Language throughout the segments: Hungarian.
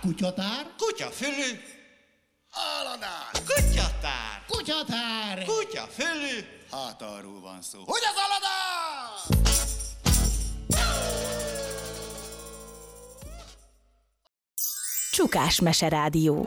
Kutyatár. Kutyafülű. Aladás! Kutyatár. Kutyatár. Kutyafülű. Hát arról van szó. Hogy az aladás? Csukás Meserádió.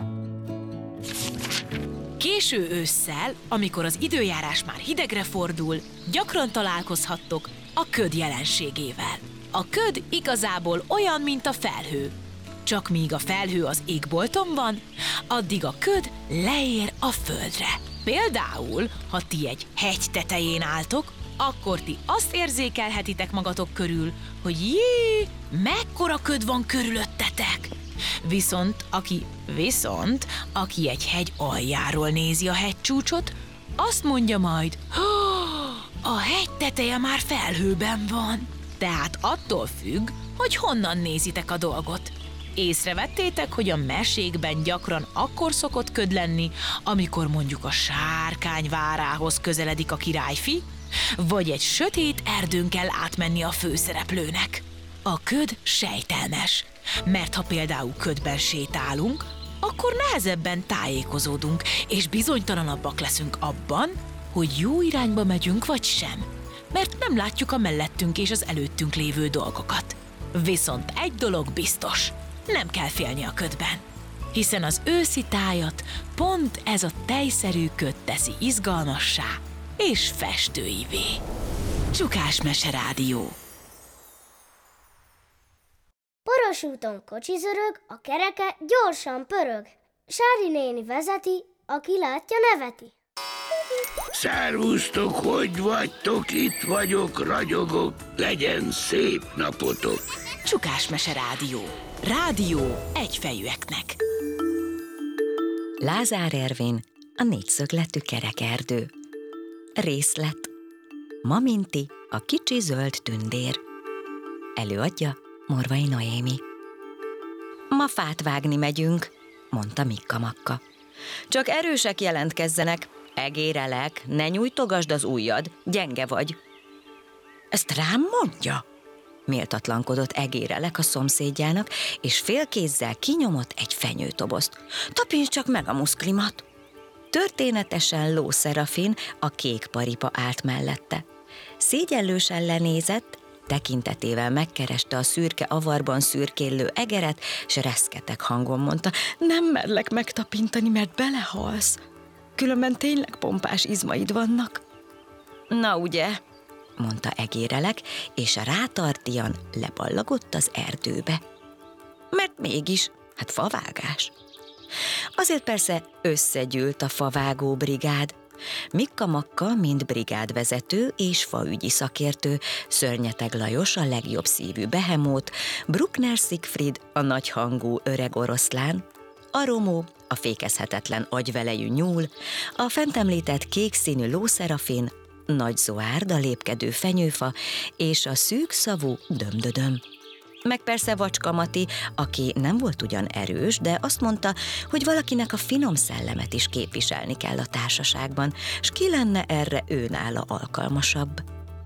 Késő ősszel, amikor az időjárás már hidegre fordul, gyakran találkozhattok a köd jelenségével. A köd igazából olyan, mint a felhő. Csak míg a felhő az égbolton van, addig a köd leér a földre. Például, ha ti egy hegy tetején álltok, akkor ti azt érzékelhetitek magatok körül, hogy jé, mekkora köd van körülöttetek. Viszont aki egy hegy aljáról nézi a hegycsúcsot, azt mondja majd, a hegy teteje már felhőben van. Tehát attól függ, hogy honnan nézitek a dolgot. Észrevettétek, hogy a mesékben gyakran akkor szokott köd lenni, amikor mondjuk a sárkány várához közeledik a királyfi, vagy egy sötét erdőn kell átmenni a főszereplőnek. A köd sejtelmes, mert ha például ködben sétálunk, akkor nehezebben tájékozódunk, és bizonytalanabbak leszünk abban, hogy jó irányba megyünk vagy sem, mert nem látjuk a mellettünk és az előttünk lévő dolgokat. Viszont egy dolog biztos, nem kell félni a ködben, hiszen az őszi tájat pont ez a tejszerű köd teszi izgalmassá és festőivé. Csukás Meserádió. Poros úton kocsizörög, a kereke gyorsan pörög. Sári néni vezeti, aki látja neveti. Szervusztok, hogy vagytok? Itt vagyok, ragyogok, legyen szép napotok! Csukás Meserádió. Rádió egyfejűeknek. Lázár Ervin, a négyszögletű kerekerdő. Részlet. Maminti, a kicsi zöld tündér. Előadja Morvai Noémi. Ma fát vágni megyünk, mondta Mikka Makka. Csak erősek jelentkezzenek, egérelek, ne nyújtogasd az ujjad, gyenge vagy. Ezt rám mondja? Méltatlankodott egérelek a szomszédjának, és félkézzel kinyomott egy fenyőtobozt. Tapints csak meg a muszklimat! Történetesen Ló Szerafin, a kék paripa állt mellette. Szégyellősen lenézett, tekintetével megkereste a szürke avarban szürkélő egeret, s reszketeg hangon mondta, nem merlek megtapintani, mert belehalsz. Különben tényleg pompás izmaid vannak. Na ugye, mondta egérelek, és rátartian leballagott az erdőbe. Mert mégis, hát favágás. Azért persze összegyűlt a favágó brigád. Mikka Makka, mint brigádvezető és faügyi szakértő, Szörnyeteg Lajos, a legjobb szívű behemót, Bruckner Siegfried, a nagyhangú öreg oroszlán, Aromó, a fékezhetetlen agyvelejű nyúl, a fent említett kék színű Ló Szerafin, Nagy Zoárd, a lépkedő fenyőfa, és a szűk szavú Dömdödöm. Meg persze Vacska Mati, aki nem volt ugyan erős, de azt mondta, hogy valakinek a finom szellemet is képviselni kell a társaságban, s ki lenne erre őnála alkalmasabb.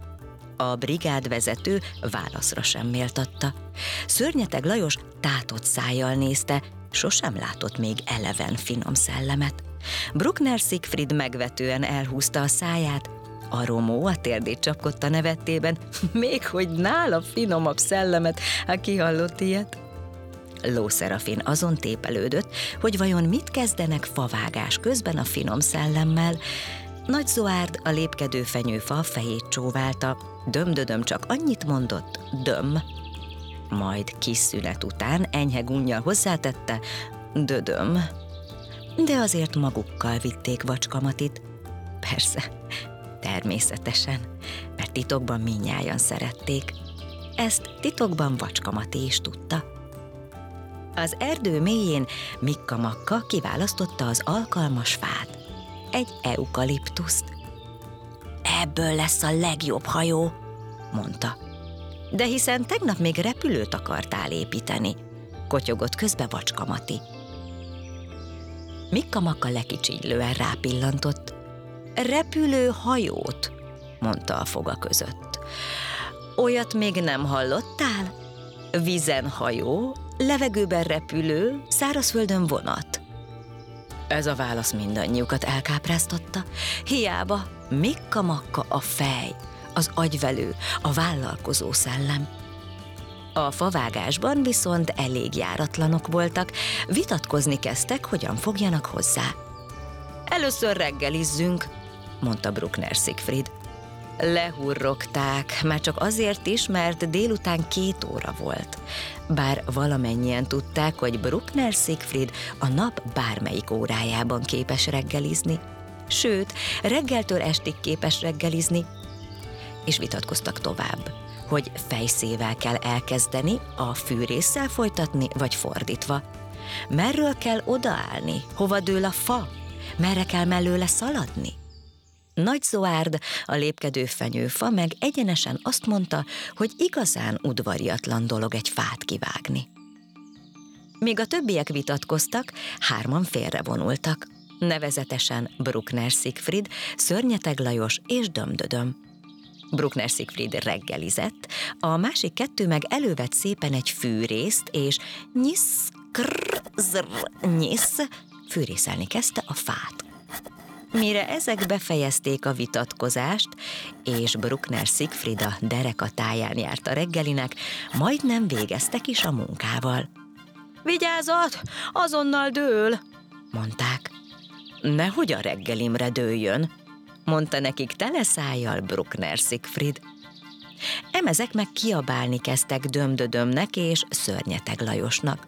A brigádvezető válaszra sem méltatta. Szörnyeteg Lajos tátott szájjal nézte, sosem látott még eleven finom szellemet. Bruckner Siegfried megvetően elhúzta a száját, Aromó a térdét csapkodta nevettében, még hogy nála finomabb szellemet, ha kihallott ilyet. Ló Szerafin azon tépelődött, hogy vajon mit kezdenek favágás közben a finom szellemmel. Nagy Zoárd, a lépkedő fenyőfa fejét csóválta, Dömdödöm csak annyit mondott, döm. Majd kis szünet után enyhe gunnyal hozzátette, dödöm. De azért magukkal vitték Vacska Matit. Persze, természetesen, mert titokban mindnyájan szerették. Ezt titokban Vacska Mati is tudta. Az erdő mélyén Mikka Makka kiválasztotta az alkalmas fát, egy eukaliptuszt. Ebből lesz a legjobb hajó, mondta. De hiszen tegnap még repülőt akartál építeni, kotyogott közbe Vacska Mati. Mikka Makka lekicsillően rápillantott. Repülőhajót, mondta a foga között. Olyat még nem hallottál? Vizen hajó, levegőben repülő, szárazföldön vonat. Ez a válasz mindannyiukat elkápráztatta. Hiába Mikka-Makka a fej, az agyvelő, a vállalkozó szellem. A favágásban viszont elég járatlanok voltak, vitatkozni kezdtek, hogyan fogjanak hozzá. Először reggelizzünk, mondta Bruckner-Siegfried. Lehurrogták, már csak azért is, mert délután 2 óra volt. Bár valamennyien tudták, hogy Bruckner-Siegfried a nap bármelyik órájában képes reggelizni, sőt, reggeltől estig képes reggelizni, és vitatkoztak tovább, hogy fejszével kell elkezdeni, a fűrésszel folytatni, vagy fordítva. Merről kell odaállni, hova dől a fa, merre kell mellőle szaladni. Nagy Zoárd, a lépkedő fenyőfa meg egyenesen azt mondta, hogy igazán udvariatlan dolog egy fát kivágni. Míg a többiek vitatkoztak, 3 félrevonultak, nevezetesen Bruckner-Siegfried, Szörnyeteg Lajos és Dömdödöm. Bruckner-Siegfried reggelizett, a másik 2 meg elővett szépen egy fűrészt, és nyisz, krr, zr, nyisz, fűrészelni kezdte a fát. Mire ezek befejezték a vitatkozást, és Bruckner-Siegfried a dereka táján járt a reggelinek, majdnem végeztek is a munkával. Vigyázat, azonnal dől, mondták. Nehogy a reggelimre dőljön, mondta nekik tele szájjal Bruckner-Siegfried. Emezek meg kiabálni kezdtek Dömdödömnek és Szörnyeteg Lajosnak.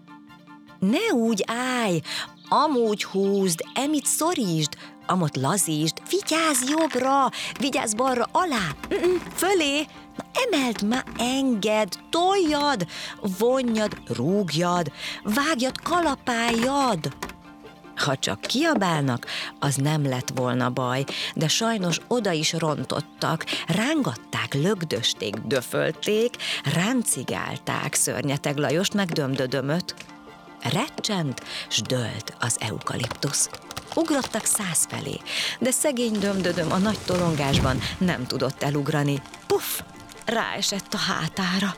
Ne úgy állj, amúgy húzd, emit szorítsd, amott lazítsd, vigyázz jobbra, vigyázz balra, alá, fölé, na emeld már, engedd, toljad, vonjad, rúgjad, vágjad, kalapáljad. Ha csak kiabálnak, az nem lett volna baj, de sajnos oda is rontottak, rángatták, lögdösték, döfölték, ráncigálták Szörnyeteg Lajost meg Dömdödömöt. Recsent, s dőlt az eukaliptusz. Ugrottak 100 felé, de szegény Dömdödöm a nagy tolongásban nem tudott elugrani. Puff! Ráesett a hátára.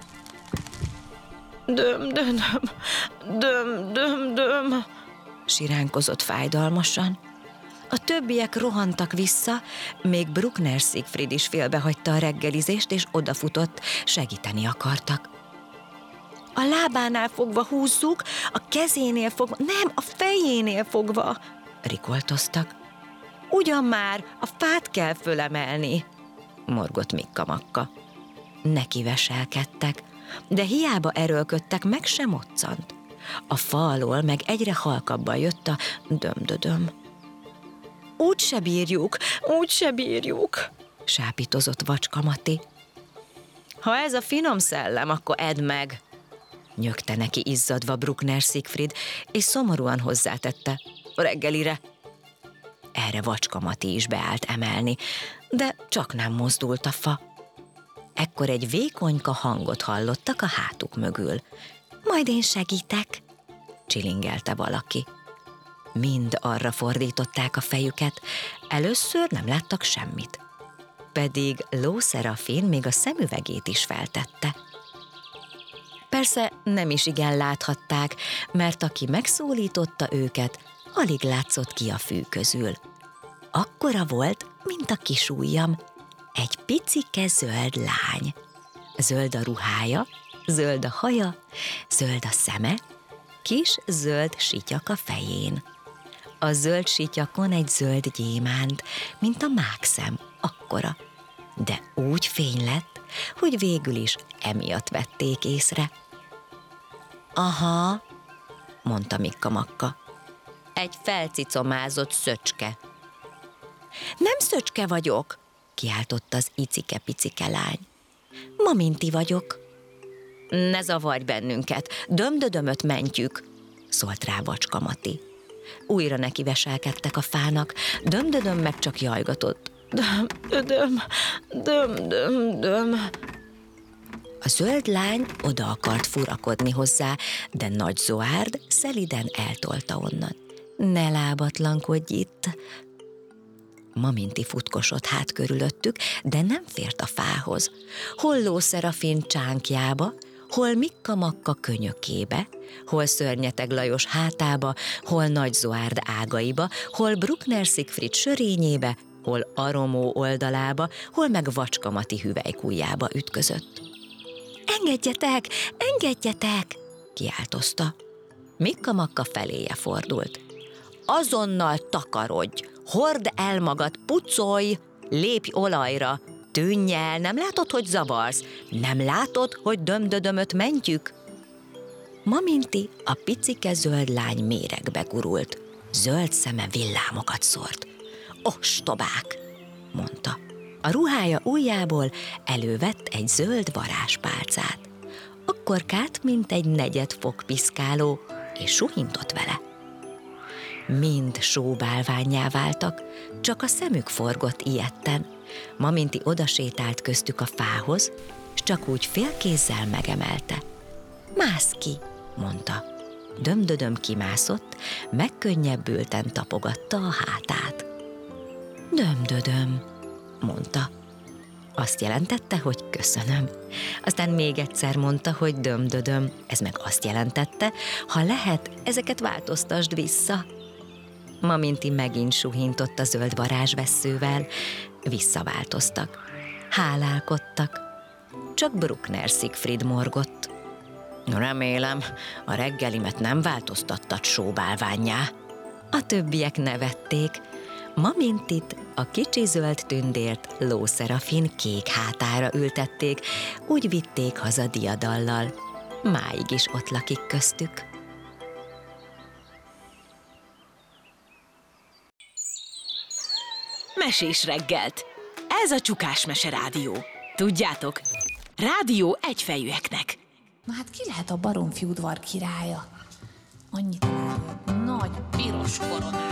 Dömdödöm, Dömdödöm, siránkozott fájdalmasan. A többiek rohantak vissza, még Bruckner-Siegfried is félbehagyta a reggelizést, és odafutott, segíteni akartak. A lábánál fogva húzzuk, a kezénél fogva, nem, a fejénél fogva, rikoltoztak. Ugyan már, a fát kell fölemelni, morgott Mikka-Makka. Neki veselkedtek, de hiába erőlködtek, meg sem moccant. A fa alól meg egyre halkabban jött a Dömdödöm. Úgy se bírjuk, sápítozott Vacska Mati. Ha ez a finom szellem, akkor edd meg, nyögte neki izzadva Bruckner-Siegfried, és szomorúan hozzátette, reggelire. Erre Vacska Mati is beállt emelni, de csak nem mozdult a fa. Ekkor egy vékonyka hangot hallottak a hátuk mögül. Majd én segítek, csilingelte valaki. Mind arra fordították a fejüket, először nem láttak semmit. Pedig Ló Szerafin még a szemüvegét is feltette. Persze nem is igen láthatták, mert aki megszólította őket, alig látszott ki a fű közül. Akkora volt, mint a kisujjam, egy picike zöld lány. Zöld a ruhája, zöld a haja, zöld a szeme, kis zöld sityak a fején. A zöld sityakon egy zöld gyémánt, mint a mákszem, akkora, de úgy fény lett, hogy végül is emiatt vették észre. Aha, mondta Mikka-Makka. Egy felcicomázott szöcske. Nem szöcske vagyok, kiáltott az icike-picike lány. Maminti vagyok. Ne zavarj bennünket, Dömdödömöt mentjük, szólt rá Vacska Mati. Újra neki veselkedtek a fának, Dömdödöm meg csak jajgatott. Döm. A zöld lány oda akart furakodni hozzá, de Nagy Zoárd szeliden eltolta onnan. Ne lábatlankodj itt! Maminti futkosott hát körülöttük, de nem fért a fához. Hol Ló Szerafin csánkjába, hol Mikka-Makka könyökébe, hol Szörnyeteg Lajos hátába, hol Nagy Zoárd ágaiba, hol Bruckner Siegfried sörényébe, hol Aromó oldalába, hol meg Vacska Mati hüvelykujjába ütközött. Engedjetek, engedjetek! Kiáltozta. Mikka-Makka feléje fordult. Azonnal takarodj, hord el magad, pucolj, lépj olajra, tűnj el, nem látod, hogy zavarsz? Nem látod, hogy dömdödömöt mentjük? Maminti, a picike zöld lány méregbe gurult. Zöld szeme villámokat szórt. Ostobák, mondta. A ruhája ujjából elővett egy zöld varázspálcát. Akkorkát, mint egy negyedfok piszkáló, és suhintott vele. Mind sóbálvánnyá váltak, csak a szemük forgott ijedten. Maminti odasétált köztük a fához, s csak úgy félkézzel megemelte. Mász ki, mondta. Dömdödöm kimászott, megkönnyebbülten tapogatta a hátát. Dömdödöm, mondta. Azt jelentette, hogy köszönöm. Aztán még egyszer mondta, hogy dömdödöm, ez meg azt jelentette, ha lehet, ezeket változtasd vissza. Maminti megint suhintott a zöld varázsvesszővel, visszaváltoztak. Hálálkodtak. Csak Bruckner Siegfried morgott. Remélem, a reggelimet nem változtattad sóbálvánnyá. A többiek nevették. Mamintit, a kicsi zöld tündért Ló Szerafin kék hátára ültették, úgy vitték haza diadallal. Máig is ott lakik köztük. Mesés reggelt! Ez a Csukás Mese Rádió. Tudjátok, rádió egyfejűeknek. Na hát ki lehet a baromfi udvar királya? Annyit elárul, nagy piros koronás.